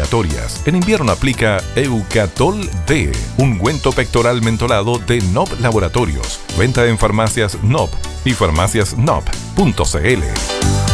respiratorias. En invierno aplica Eucatol D, ungüento pectoral mentolado de NOP Laboratorios. Venta en farmacias NOP y farmaciasnop.cl.